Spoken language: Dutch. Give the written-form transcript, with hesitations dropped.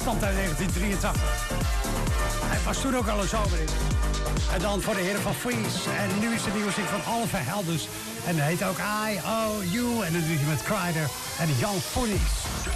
stamt uit 1983. Hij was toen ook al een zomerhit. En dan voor de heren van Freeze. En nu is de nieuwe single van Oliver Heldens. En dat heet ook I, O, U. En dan doe je met Kryder en Jan Fournies.